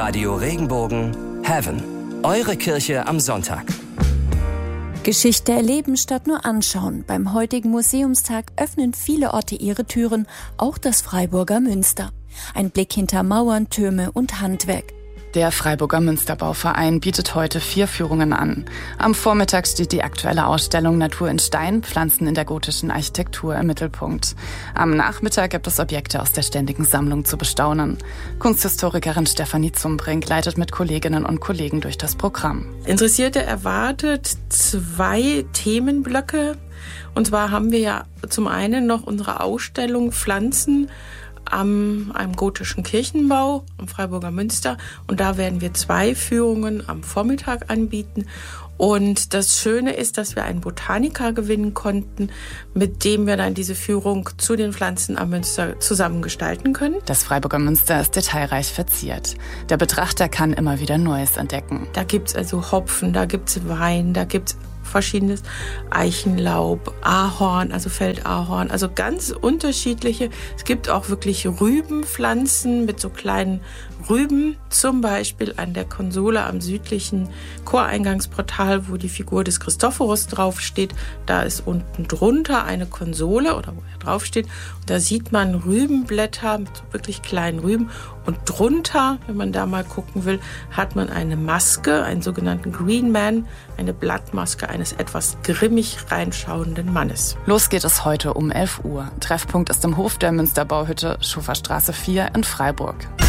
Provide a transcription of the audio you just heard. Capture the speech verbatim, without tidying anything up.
Radio Regenbogen Heaven. Eure Kirche am Sonntag. Geschichte erleben statt nur anschauen. Beim heutigen Museumstag öffnen viele Orte ihre Türen, auch das Freiburger Münster. Ein Blick hinter Mauern, Türme und Handwerk. Der Freiburger Münsterbauverein bietet heute vier Führungen an. Am Vormittag steht die aktuelle Ausstellung Natur in Stein, Pflanzen in der gotischen Architektur im Mittelpunkt. Am Nachmittag gibt es Objekte aus der ständigen Sammlung zu bestaunen. Kunsthistorikerin Stefanie Zumbrink leitet mit Kolleginnen und Kollegen durch das Programm. Interessierte erwartet zwei Themenblöcke. Und zwar haben wir ja zum einen noch unsere Ausstellung Pflanzen am einem gotischen Kirchenbau am Freiburger Münster. Und da werden wir zwei Führungen am Vormittag anbieten. Und das Schöne ist, dass wir einen Botaniker gewinnen konnten, mit dem wir dann diese Führung zu den Pflanzen am Münster zusammen gestalten können. Das Freiburger Münster ist detailreich verziert. Der Betrachter kann immer wieder Neues entdecken. Da gibt's also Hopfen, da gibt's Wein, da gibt's verschiedenes Eichenlaub, Ahorn, also Feldahorn, also ganz unterschiedliche. Es gibt auch wirklich Rübenpflanzen mit so kleinen Rüben, zum Beispiel an der Konsole am südlichen Choreingangsportal, wo die Figur des Christophorus draufsteht. Da ist unten drunter eine Konsole oder wo er draufsteht. Und da sieht man Rübenblätter mit so wirklich kleinen Rüben. Und drunter, wenn man da mal gucken will, hat man eine Maske, einen sogenannten Green Man, eine Blattmaske eines etwas grimmig reinschauenden Mannes. Los geht es heute um elf Uhr. Treffpunkt ist im Hof der Münsterbauhütte, Schuferstraße vier in Freiburg.